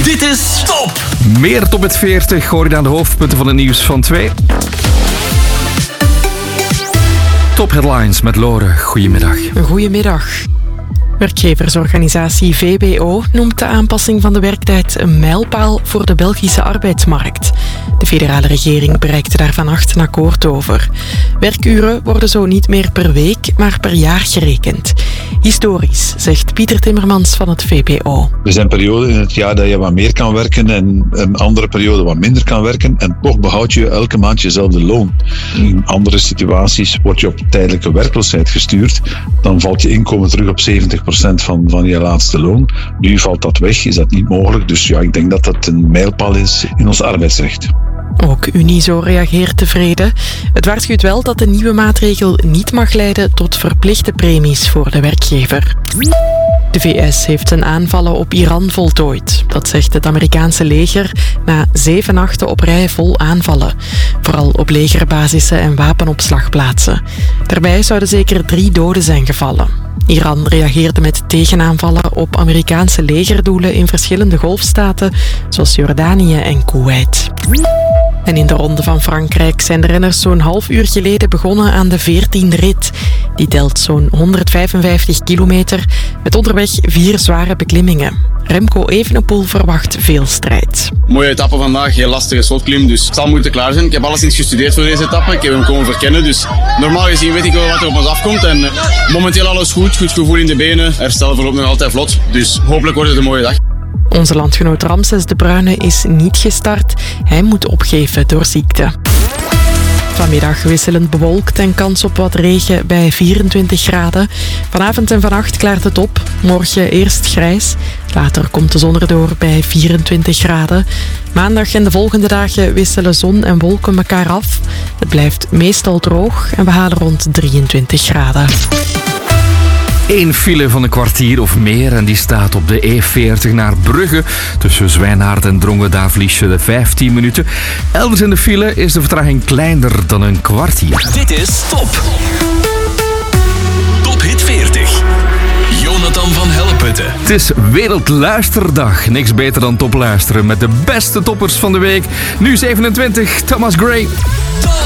Dit is Top! Meer Top het 40 hoor je aan de hoofdpunten van het nieuws van 2. Top Headlines met Lore. Goedemiddag. Goedemiddag. Werkgeversorganisatie VBO noemt de aanpassing van de werktijd een mijlpaal voor de Belgische arbeidsmarkt. De federale regering bereikte daar vannacht een akkoord over. Werkuren worden zo niet meer per week, maar per jaar gerekend. Historisch, zegt Pieter Timmermans van het VBO. Er zijn perioden in het jaar dat je wat meer kan werken en een andere periode wat minder kan werken. En toch behoud je elke maand jezelfde loon. In andere situaties word je op tijdelijke werkloosheid gestuurd. Dan valt je inkomen terug op 70% van je laatste loon. Nu valt dat weg, is dat niet mogelijk. Dus ja, ik denk dat dat een mijlpaal is in ons arbeidsrecht. Ook Unizo reageert tevreden. Het waarschuwt wel dat de nieuwe maatregel niet mag leiden tot verplichte premies voor de werkgever. De VS heeft zijn aanvallen op Iran voltooid. Dat zegt het Amerikaanse leger na 7 nachten op rij vol aanvallen. Vooral op legerbasissen en wapenopslagplaatsen. Daarbij zouden zeker 3 doden zijn gevallen. Iran reageerde met tegenaanvallen op Amerikaanse legerdoelen in verschillende golfstaten, zoals Jordanië en Koeweit. En in de Ronde van Frankrijk zijn de renners zo'n half uur geleden begonnen aan de 14e rit. Die telt zo'n 155 kilometer, met onderweg 4 zware beklimmingen. Remco Evenepoel verwacht veel strijd. Mooie etappe vandaag, heel lastige slotklim, dus het zal moeten klaar zijn. Ik heb alleszins gestudeerd voor deze etappe, ik heb hem komen verkennen, dus normaal gezien weet ik wel wat er op ons afkomt. En momenteel alles goed gevoel in de benen, herstel verloopt nog altijd vlot, dus hopelijk wordt het een mooie dag. Onze landgenoot Ramses de Bruyne is niet gestart. Hij moet opgeven door ziekte. Vanmiddag wisselend bewolkt en kans op wat regen bij 24 graden. Vanavond en vannacht klaart het op. Morgen eerst grijs. Later komt de zon erdoor bij 24 graden. Maandag en de volgende dagen wisselen zon en wolken elkaar af. Het blijft meestal droog en we halen rond 23 graden. 1 file van een kwartier of meer en die staat op de E40 naar Brugge. Tussen Zwijnaard en Drongen, daar verlies je de 15 minuten. Elders in de file is de vertraging kleiner dan een kwartier. Dit is Top! Top Hit 40. Jonathan van Helleputte. Het is Wereldluisterdag. Niks beter dan topluisteren met de beste toppers van de week. Nu 27, Thomas Gray.